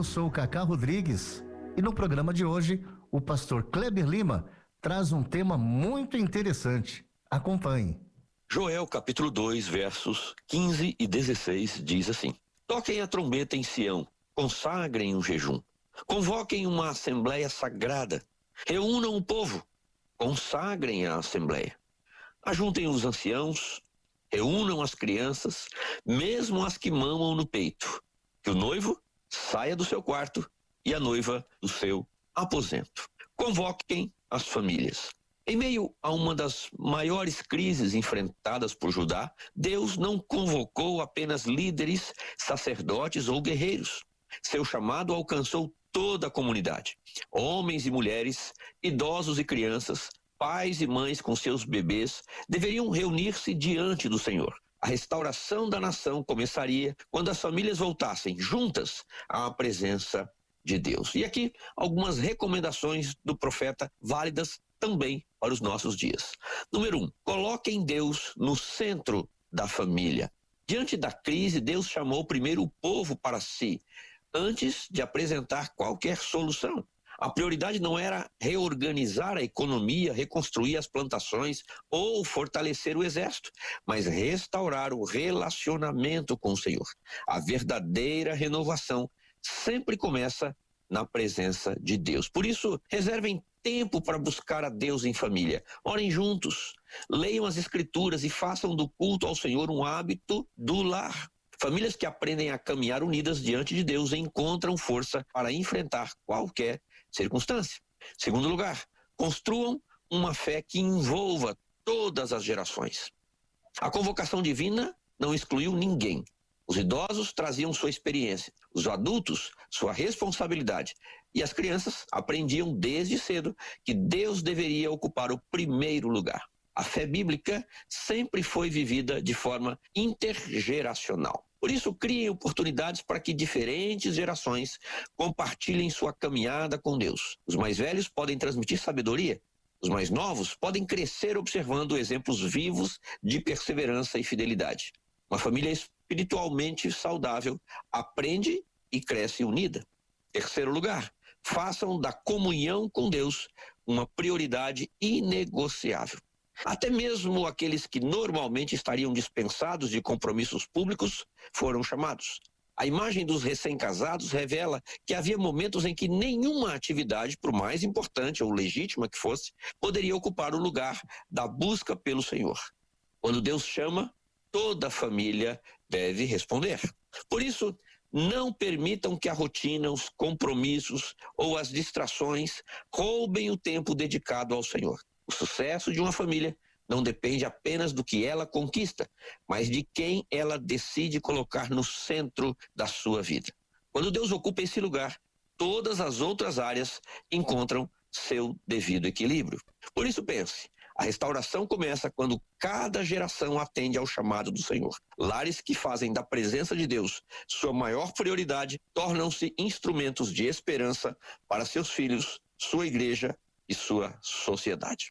eu sou o Cacá Rodrigues e no programa de hoje o pastor Kleber Lima traz um tema muito interessante. Acompanhe. Joel capítulo 2, versos 15 e 16 diz assim: toquem a trombeta em Sião, consagrem um jejum, convoquem uma assembleia sagrada, reúnam o povo, consagrem a assembleia, ajuntem os anciãos, reúnam as crianças, mesmo as que mamam no peito, que o noivo saia do seu quarto e a noiva do seu aposento. Convoquem as famílias. Em meio a uma das maiores crises enfrentadas por Judá, Deus não convocou apenas líderes, sacerdotes ou guerreiros. Seu chamado alcançou toda a comunidade. Homens e mulheres, idosos e crianças, pais e mães com seus bebês deveriam reunir-se diante do Senhor. A restauração da nação começaria quando as famílias voltassem juntas à presença de Deus. E aqui algumas recomendações do profeta válidas também para os nossos dias. Número 1, coloquem Deus no centro da família. Diante da crise, Deus chamou primeiro o povo para si, antes de apresentar qualquer solução. A prioridade não era reorganizar a economia, reconstruir as plantações ou fortalecer o exército, mas restaurar o relacionamento com o Senhor. A verdadeira renovação sempre começa na presença de Deus. Por isso, reservem tempo para buscar a Deus em família. Orem juntos, leiam as Escrituras e façam do culto ao Senhor um hábito do lar. Famílias que aprendem a caminhar unidas diante de Deus encontram força para enfrentar qualquer circunstância. Segundo lugar, construam uma fé que envolva todas as gerações. A convocação divina não excluiu ninguém. Os idosos traziam sua experiência, os adultos sua responsabilidade e as crianças aprendiam desde cedo que Deus deveria ocupar o primeiro lugar. A fé bíblica sempre foi vivida de forma intergeracional. Por isso, criem oportunidades para que diferentes gerações compartilhem sua caminhada com Deus. Os mais velhos podem transmitir sabedoria. Os mais novos podem crescer observando exemplos vivos de perseverança e fidelidade. Uma família espiritualmente saudável aprende e cresce unida. Terceiro lugar, façam da comunhão com Deus uma prioridade inegociável. Até mesmo aqueles que normalmente estariam dispensados de compromissos públicos foram chamados. A imagem dos recém-casados revela que havia momentos em que nenhuma atividade, por mais importante ou legítima que fosse, poderia ocupar o lugar da busca pelo Senhor. Quando Deus chama, toda a família deve responder. Por isso, não permitam que a rotina, os compromissos ou as distrações roubem o tempo dedicado ao Senhor. O sucesso de uma família não depende apenas do que ela conquista, mas de quem ela decide colocar no centro da sua vida. Quando Deus ocupa esse lugar, todas as outras áreas encontram seu devido equilíbrio. Por isso pense, a restauração começa quando cada geração atende ao chamado do Senhor. Lares que fazem da presença de Deus sua maior prioridade tornam-se instrumentos de esperança para seus filhos, sua igreja e sua sociedade.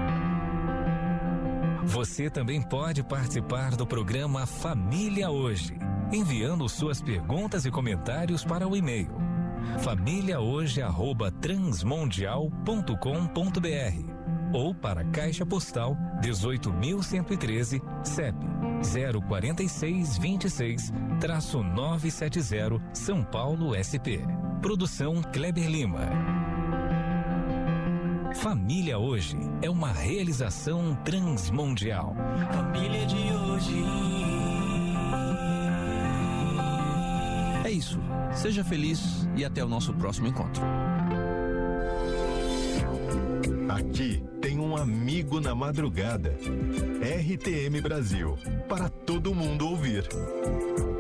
Você também pode participar do programa Família Hoje, enviando suas perguntas e comentários para o e-mail famíliahoje@transmundial.com.br ou para a Caixa Postal 18.113, CEP 04626-970, São Paulo, SP. Produção Kleber Lima. Família Hoje é uma realização transmundial. Família de hoje. É isso. Seja feliz e até o nosso próximo encontro. Aqui tem um amigo na madrugada. RTM Brasil, para todo mundo ouvir.